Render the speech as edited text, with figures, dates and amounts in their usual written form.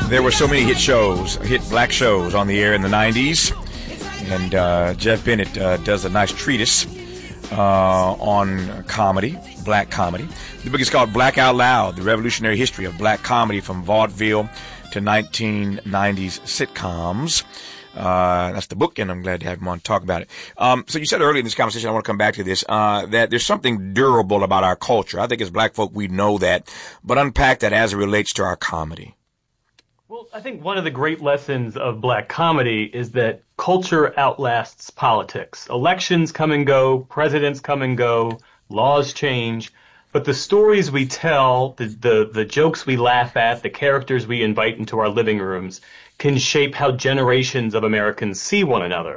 There were so many hit black shows on the air in the 90s. And Jeff Bennett does a nice treatise on comedy, black comedy. The book is called Black Out Loud, The Revolutionary History of Black Comedy from Vaudeville to 1990s Sitcoms. That's the book, and I'm glad to have him on to talk about it. So you said earlier in this conversation, I want to come back to this, that there's something durable about our culture. I think as black folk, we know that, but unpack that as it relates to our comedy. Well, I think one of the great lessons of black comedy is that culture outlasts politics. Elections come and go, presidents come and go, laws change, but the stories we tell, the jokes we laugh at, the characters we invite into our living rooms can shape how generations of Americans see one another.